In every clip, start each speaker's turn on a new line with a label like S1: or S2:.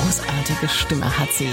S1: großartige Stimme hat sie.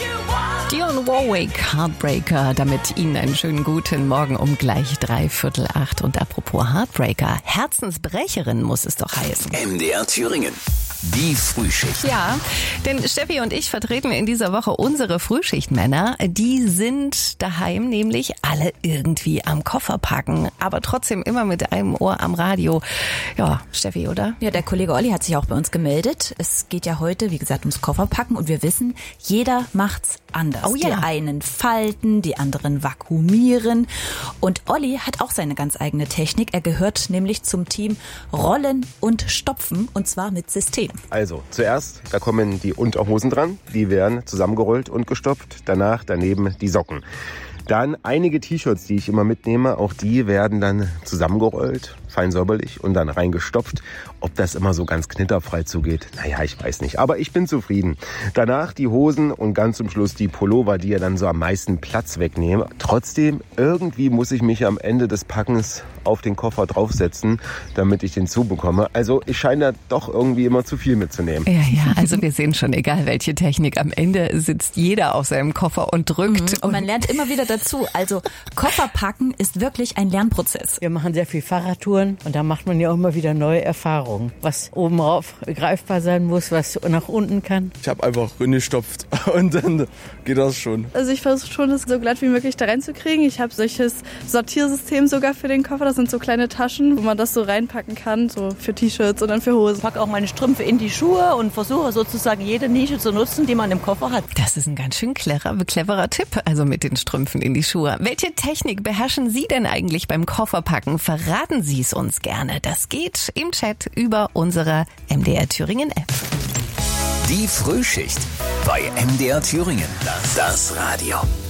S1: Dionne Warwick, Heartbreaker, damit Ihnen einen schönen guten Morgen um gleich 7:45. Und apropos Heartbreaker, Herzensbrecherin muss es doch heißen.
S2: MDR Thüringen. Die Frühschicht.
S1: Ja, denn Steffi und ich vertreten in dieser Woche unsere Frühschichtmänner. Die sind daheim nämlich alle irgendwie am Koffer packen, aber trotzdem immer mit einem Ohr am Radio. Ja, Steffi, oder?
S3: Ja, der Kollege Olli hat sich auch bei uns gemeldet. Es geht ja heute, wie gesagt, ums Kofferpacken und wir wissen, jeder macht's anders.
S1: Oh ja.
S3: Die einen falten, die anderen vakuumieren. Und Olli hat auch seine ganz eigene Technik. Er gehört nämlich zum Team Rollen und Stopfen und zwar mit System.
S4: Also, zuerst, da kommen die Unterhosen dran. Die werden zusammengerollt und gestopft. Danach daneben die Socken. Dann einige T-Shirts, die ich immer mitnehme. Auch die werden dann zusammengerollt, fein säuberlich und dann reingestopft. Ob das immer so ganz knitterfrei zugeht, naja, ich weiß nicht. Aber ich bin zufrieden. Danach die Hosen und ganz zum Schluss die Pullover, die ja dann so am meisten Platz wegnehmen. Trotzdem, irgendwie muss ich mich am Ende des Packens auf den Koffer draufsetzen, damit ich den zubekomme. Also ich scheine da doch irgendwie immer zu viel mitzunehmen.
S1: Ja, also wir sehen schon, egal welche Technik, am Ende sitzt jeder auf seinem Koffer und drückt.
S3: Und man lernt immer wieder dazu. Also Kofferpacken ist wirklich ein Lernprozess.
S5: Wir machen sehr viel Fahrradtouren und da macht man ja auch immer wieder neue Erfahrungen. Was oben rauf greifbar sein muss, was nach unten kann.
S6: Ich habe einfach reingestopft und dann geht das schon.
S7: Also ich versuche schon, das so glatt wie möglich da reinzukriegen. Ich habe solches Sortiersystem sogar für den Koffer. Das sind so kleine Taschen, wo man das so reinpacken kann, so für T-Shirts und dann für Hosen.
S8: Ich packe auch meine Strümpfe in die Schuhe und versuche sozusagen jede Nische zu nutzen, die man im Koffer hat.
S1: Das ist ein ganz schön cleverer Tipp, also mit den Strümpfen in die Schuhe. Welche Technik beherrschen Sie denn eigentlich beim Kofferpacken? Verraten Sie es uns gerne. Das geht im Chat über unsere MDR Thüringen App.
S2: Die Frühschicht bei MDR Thüringen. Das Radio.